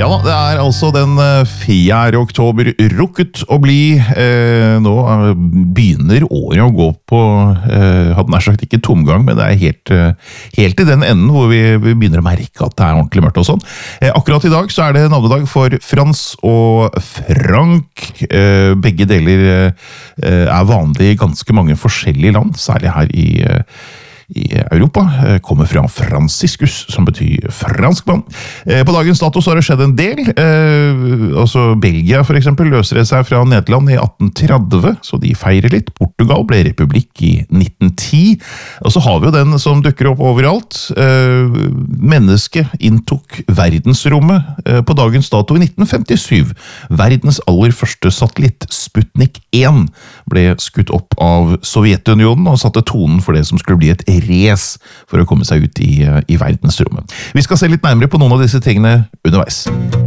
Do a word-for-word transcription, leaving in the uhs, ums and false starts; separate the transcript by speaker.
Speaker 1: Ja da, det er altså den fjerde oktober rukket å bli. Eh, nå begynner året å gå på, eh, hadde nær sagt ikke tomgang, men det er helt, helt i den enden hvor vi, vi begynner å merke at det er ordentlig mørkt og sånn. Eh, akkurat i dag så er det navnedag for Frans og Frank. Eh, begge deler eh, er vanlig i ganske mange forskjellige land, særlig her i eh, i Europa, kommer fra Franciscus, som betyr franskmann. På dagens dato så har det skjedd en del. Altså Belgia for eksempel løser det seg fra Nederland i atten tretti, så de feirer litt. Portugal ble republikk i nitten ti. Og så har vi jo den som dukker opp overalt. Mennesket inntok verdensrommet på dagens dato i nitten femtisju. Verdens aller første satellitt, Sputnik én, ble skutt opp av Sovjetunionen og satte tonen for det som skulle bli et race for å komme seg ut i, i verdensrommet. Vi skal se litt nærmere på noen av disse tingene underveis.